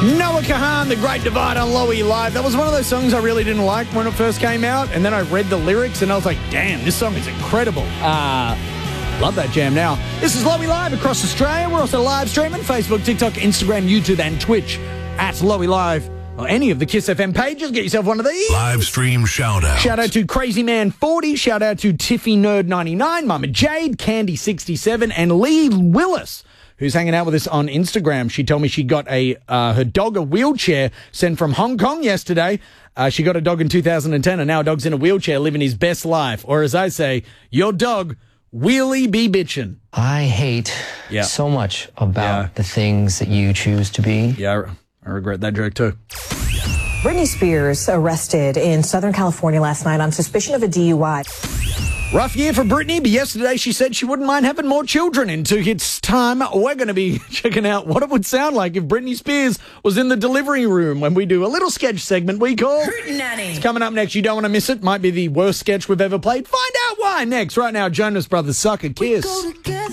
Noah Kahan, The Great Divide on Lowy Live. That was one of those songs I really didn't like when it first came out, and then I read the lyrics and I was like, damn, this song is incredible. Love that jam now. This is Lowy Live across Australia. We're also live streaming Facebook, TikTok, Instagram, YouTube, and Twitch at Lowy Live. Or any of the Kiss FM pages. Get yourself one of these. Live stream shout out. Shout out to Crazy Man 40. Shout out to Tiffy Nerd 99, Mama Jade, Candy 67, and Lee Willis, who's hanging out with us on Instagram. She told me she got her dog a wheelchair sent from Hong Kong yesterday. She got a dog in 2010, and now a dog's in a wheelchair living his best life. Or as I say, your dog wheelie be bitchin'. I hate so much about the things that you choose to be. Yeah, I regret that joke too. Britney Spears arrested in Southern California last night on suspicion of a DUI. Rough year for Britney, but yesterday she said she wouldn't mind having more children. In 2 hits time, we're going to be checking out what it would sound like if Britney Spears was in the delivery room when we do a little sketch segment we call Hootenanny. It's coming up next. You don't want to miss it. Might be the worst sketch we've ever played. Find out why next. Right now, Jonas Brothers Suck a Kiss.